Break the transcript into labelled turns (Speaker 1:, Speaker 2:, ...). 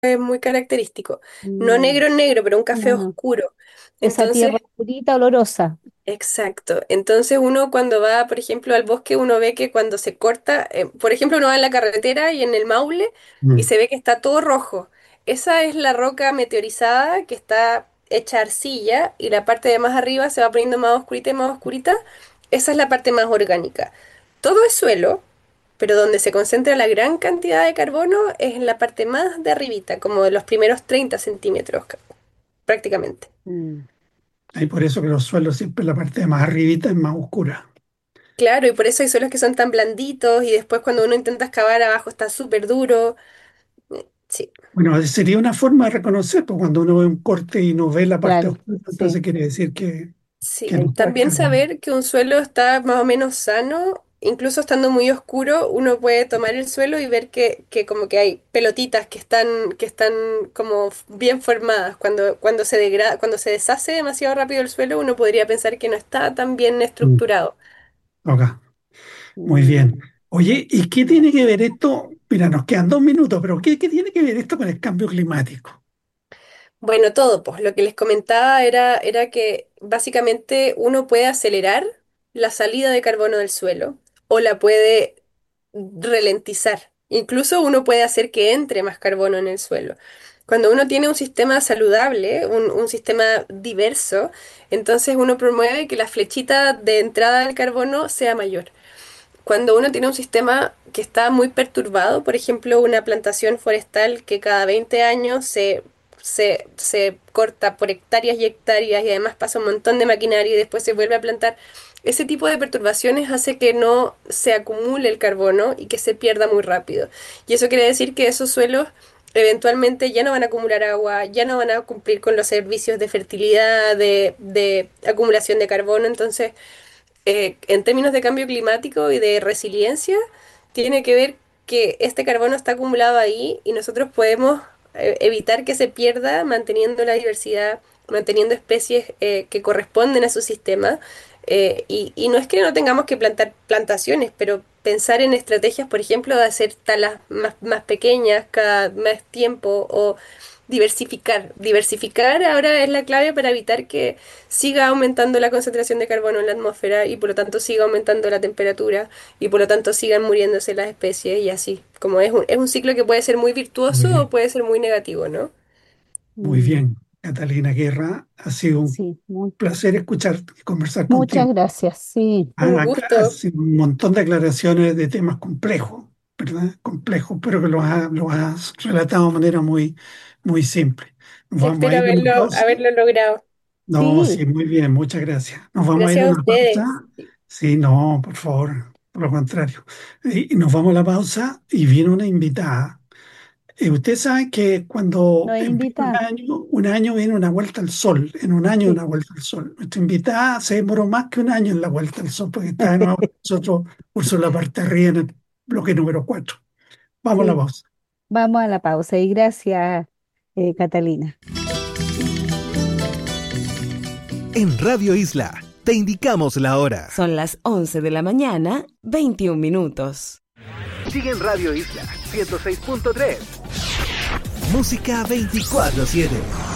Speaker 1: es muy característico. No
Speaker 2: Mm,
Speaker 1: negro negro, pero un café
Speaker 2: no, no.
Speaker 1: oscuro.
Speaker 2: Esa
Speaker 1: Entonces,
Speaker 2: tierra oscurita, olorosa.
Speaker 1: exacto. Entonces uno cuando va, por ejemplo, al bosque, uno ve que cuando se corta, por ejemplo, uno va en la carretera y en el Maule y
Speaker 2: Mm,
Speaker 1: se ve que está todo rojo. Esa es la roca meteorizada que está hecha arcilla y la parte de más arriba se va poniendo más oscurita y más oscurita. Esa es la parte más orgánica. Todo es suelo, pero donde se concentra la gran cantidad de carbono es en la parte más de arribita, como de los primeros 30 centímetros prácticamente.
Speaker 2: mm.
Speaker 3: Y por eso que los suelos siempre la parte de más arribita es más oscura.
Speaker 1: Claro, y por eso hay suelos que son tan blanditos y después cuando uno intenta excavar abajo está súper duro. Sí,
Speaker 3: Bueno, sería una forma de reconocer, pues cuando uno ve un corte y no ve la parte
Speaker 2: Claro,
Speaker 3: oscura, entonces
Speaker 2: sí.
Speaker 3: quiere decir que
Speaker 1: sí.
Speaker 3: no está el
Speaker 1: También
Speaker 3: carbón.
Speaker 1: saber que un suelo está más o menos sano, incluso estando muy oscuro, uno puede tomar el suelo y ver que como que hay pelotitas que están como bien formadas. Cuando se degrada, cuando se deshace demasiado rápido el suelo, uno podría pensar que no está tan bien
Speaker 3: Mm,
Speaker 1: estructurado.
Speaker 3: ok, muy bien.
Speaker 2: Mm,
Speaker 3: Oye, ¿y qué
Speaker 2: ya.
Speaker 3: tiene que ver esto? Mira, nos quedan 2 minutos, pero ¿qué tiene que ver esto con el cambio climático?
Speaker 1: Bueno, todo, pues lo que les comentaba era que básicamente uno puede acelerar la salida de carbono del suelo o la puede ralentizar. Incluso uno puede hacer que entre más carbono en el suelo. Cuando uno tiene un sistema saludable, un sistema diverso, entonces uno promueve que la flechita de entrada del carbono sea mayor. Cuando uno tiene un sistema que está muy perturbado, por ejemplo, una plantación forestal que cada 20 años se corta por hectáreas y hectáreas y además pasa un montón de maquinaria y después se vuelve a plantar, ese tipo de perturbaciones hace que no se acumule el carbono y que se pierda muy rápido. Y eso quiere decir que esos suelos eventualmente ya no van a acumular agua, ya no van a cumplir con los servicios de fertilidad, de acumulación de carbono, entonces en términos de cambio climático y de resiliencia, tiene que ver que este carbono está acumulado ahí y nosotros podemos evitar que se pierda manteniendo la diversidad, manteniendo especies que corresponden a su sistema. Y no es que no tengamos que plantar plantaciones, pero pensar en estrategias, por ejemplo, de hacer talas más pequeñas cada más tiempo o diversificar. Diversificar ahora es la clave para evitar que siga aumentando la concentración de carbono en la atmósfera y por lo tanto siga aumentando la temperatura y por lo tanto sigan muriéndose las especies y así. Como es un ciclo que puede ser muy
Speaker 3: Muy
Speaker 1: virtuoso o
Speaker 3: bien,
Speaker 1: puede ser muy negativo, ¿no?
Speaker 3: muy
Speaker 2: Mm,
Speaker 3: bien, Catalina Guerra. Ha sido un
Speaker 2: sí,
Speaker 3: placer escucharte y conversar
Speaker 2: muchas
Speaker 3: contigo.
Speaker 2: gracias. Sí,
Speaker 1: Un
Speaker 3: Acá
Speaker 1: gusto.
Speaker 3: hace un montón de aclaraciones de temas complejos, ¿verdad? Complejos, pero que los has relatado de manera muy simple. Nos vamos a
Speaker 1: Espero
Speaker 3: ir a una pausa.
Speaker 1: haberlo logrado.
Speaker 3: No, sí,
Speaker 2: sí,
Speaker 3: muy bien, muchas gracias. Nos vamos a ir a
Speaker 1: Gracias a
Speaker 3: una pausa.
Speaker 1: ustedes.
Speaker 3: Sí, no, por favor, por lo contrario. Y nos vamos a la pausa y viene una invitada. Usted sabe que cuando
Speaker 2: nos
Speaker 3: empieza
Speaker 2: invita.
Speaker 3: un año viene una vuelta al sol, en un año
Speaker 2: Sí.
Speaker 3: una vuelta al sol. Nuestra invitada se demoró más que un año en la vuelta al sol, porque está de nuevo con nosotros Úrsula Parterría en el bloque número 4. Vamos a la
Speaker 2: Sí,
Speaker 3: pausa.
Speaker 2: vamos a la pausa y gracias, Catalina.
Speaker 4: En Radio Isla, te indicamos la hora.
Speaker 5: Son las 11 de la mañana, 21 minutos.
Speaker 4: Sigue en Radio Isla 106.3. Música 24/7.